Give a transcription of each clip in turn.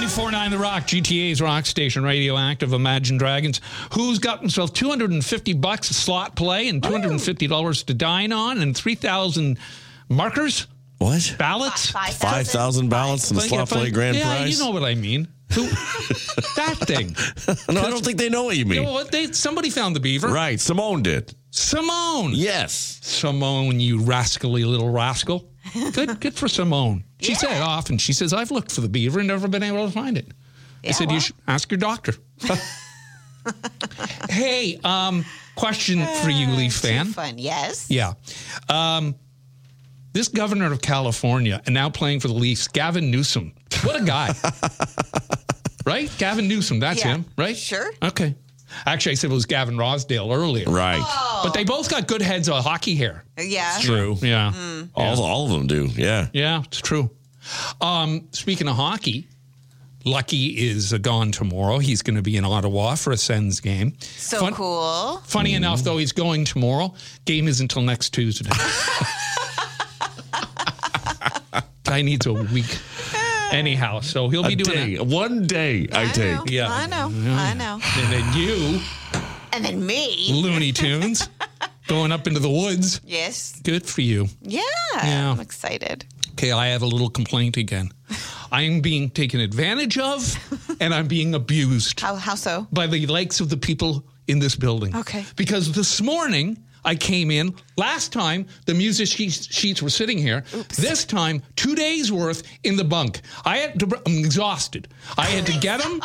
94.9 The Rock, GTA's rock station, radioactive, Imagine Dragons. Who's got himself $250 a slot play and $250 to dine on and 3,000 markers? What? Ballots? 5,000 ballots in the slot play grand prize? Yeah, you know what I mean. That thing. No, I don't think they know what you mean. You know what? Somebody found the beaver. Right, Simone did. Simone. Yes. Simone, you rascally little rascal. Good for Simone. She said often, she says, I've looked for the beaver and never been able to find it. I said, you should ask your doctor. Hey, question for you, Leaf fan. Fun, yes. Yeah. This governor of California and now playing for the Leafs, Gavin Newsom. What a guy. Right? Gavin Newsom, that's him, right? Sure. Okay. Actually, I said it was Gavin Rosdale earlier. Right. Oh. But they both got good heads of hockey hair. Yeah. It's true. Yeah. All of them do, yeah. Yeah, it's true. Speaking of hockey, Lucky is gone tomorrow. He's going to be in Ottawa for a Sens game. So cool. Funny enough, though, he's going tomorrow. Game is until next Tuesday. Guy needs a week. Anyhow, so he'll be doing it. One day, I take. Yeah. I know. And then you. And then me. Looney Tunes. Going up into the woods. Yes. Good for you. Yeah. I'm excited. Okay, I have a little complaint again. I'm being taken advantage of, and I'm being abused. How so? By the likes of the people in this building. Okay. Because this morning, I came in. Last time, the music sheets were sitting here. Oops. This time, 2 days worth in the bunk. I'm exhausted. I had to get them.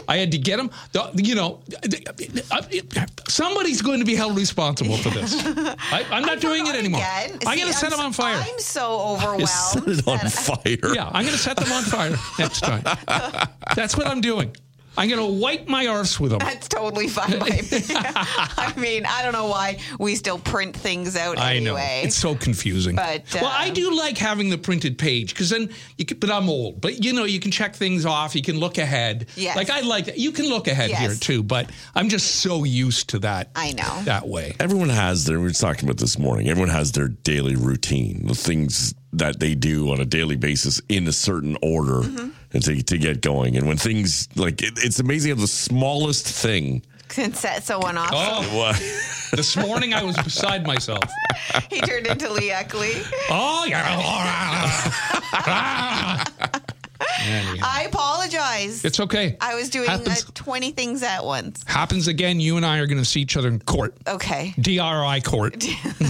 Somebody's going to be held responsible for this. I'm not doing it anymore. I'm going to set them on fire. I'm so overwhelmed. Set it on fire. Yeah, I'm going to set them on fire next time. That's what I'm doing. I'm going to wipe my arse with them. That's totally fine by me. I mean, I don't know why we still print things out anyway. I know. It's so confusing. But, well, I do like having the printed page because then but I'm old. But, you can check things off. You can look ahead. Yes. Like I like that. You can look ahead here too, but I'm just so used to that. I know. That way. Everyone has we were talking about this morning, everyone has their daily routine, the things that they do on a daily basis in a certain order and to get going. And when things it's amazing how the smallest thing can set someone off. Oh, this morning I was beside myself. He turned into Lee Eckley. Oh, yeah. I apologize. It's okay. I was doing 20 things at once. Happens again. You and I are going to see each other in court. Okay. DRI court.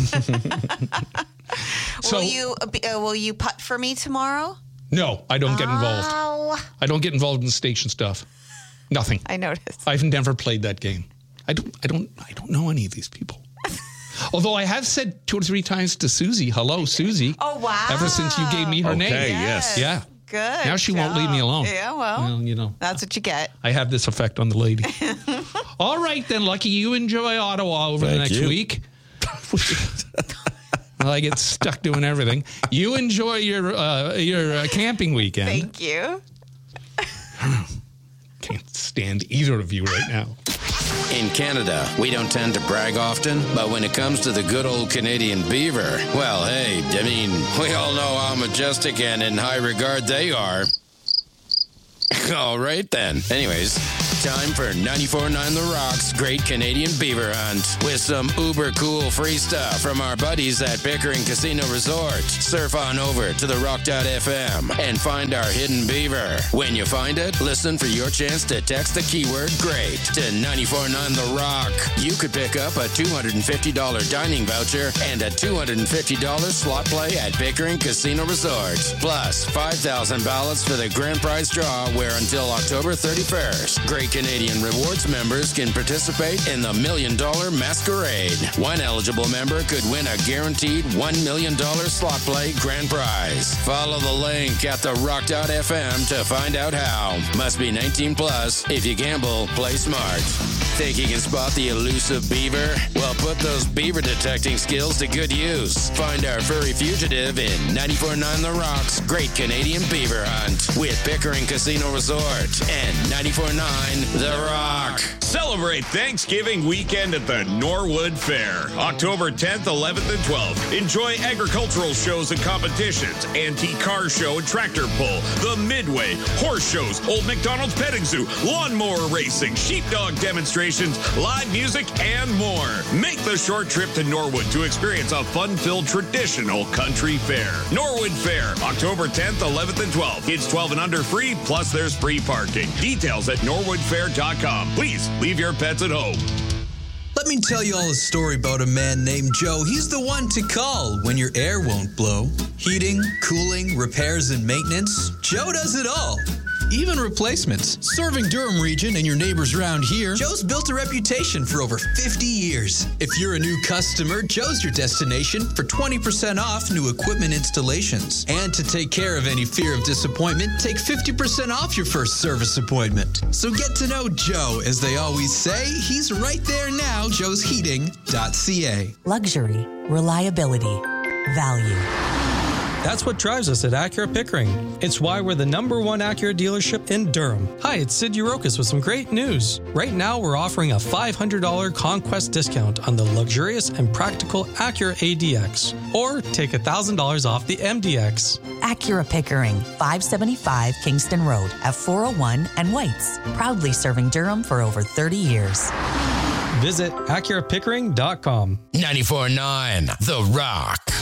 So, will you putt for me tomorrow? No, I don't get involved. I don't get involved in station stuff. Nothing. I noticed. I've never played that game. I don't know any of these people. Although I have said 2 or 3 times to Susie, hello, Susie. Oh, wow. Ever since you gave me her name. Okay, yes. Yeah. Good. Now she won't leave me alone. Yeah, well, that's what you get. I have this effect on the lady. All right, then, Lucky, you enjoy Ottawa over the next week. I get stuck doing everything. You enjoy your camping weekend. Thank you. Can't stand either of you right now. In Canada, we don't tend to brag often, but when it comes to the good old Canadian beaver, well, hey, I mean, we all know how majestic and in high regard they are. All right, then. Anyways, time for 94.9 The Rock's Great Canadian Beaver Hunt with some uber cool free stuff from our buddies at Pickering Casino Resort. Surf on over to therock.fm and find our hidden beaver. When you find it, listen for your chance to text the keyword GREAT to 94.9 The Rock. You could pick up a $250 dining voucher and a $250 slot play at Pickering Casino Resort. Plus, 5,000 ballots for the grand prize draw where until October 31st. Great Canadian Rewards members can participate in the $1 Million Masquerade. One eligible member could win a guaranteed $1 million slot play grand prize. Follow the link at therock.fm to find out how. Must be 19 plus. If you gamble, play smart. Think you can spot the elusive beaver? Well, put those beaver detecting skills to good use. Find our furry fugitive in 94.9 The Rock's Great Canadian Beaver Hunt with Pickering Casino Casino Resort and 94.9 The Rock. Celebrate Thanksgiving weekend at the Norwood Fair, October 10th, 11th, and 12th. Enjoy agricultural shows and competitions, antique car show and tractor pull, the Midway, horse shows, Old McDonald's Petting Zoo, lawnmower racing, sheepdog demonstrations, live music, and more. Make the short trip to Norwood to experience a fun-filled traditional country fair. Norwood Fair, October 10th, 11th, and 12th. Kids 12 and under free, plus there's free parking. Details at norwoodfair.com. Please leave your pets at home. Let me tell you all a story about a man named Joe. He's the one to call when your air won't blow. Heating, cooling, repairs, and maintenance. Joe does it all. Even replacements. Serving Durham region and your neighbors around here, Joe's built a reputation for over 50 years. If you're a new customer, Joe's your destination for 20% off new equipment installations. And to take care of any fear of disappointment, take 50% off your first service appointment. So get to know Joe. As they always say, he's right there now, joesheating.ca. Luxury, reliability, value. That's what drives us at Acura Pickering. It's why we're the #1 Acura dealership in Durham. Hi, it's Sid Urokas with some great news. Right now, we're offering a $500 Conquest discount on the luxurious and practical Acura ADX. Or take $1,000 off the MDX. Acura Pickering, 575 Kingston Road at 401 and Whites. Proudly serving Durham for over 30 years. Visit AcuraPickering.com. 94.9 The Rock.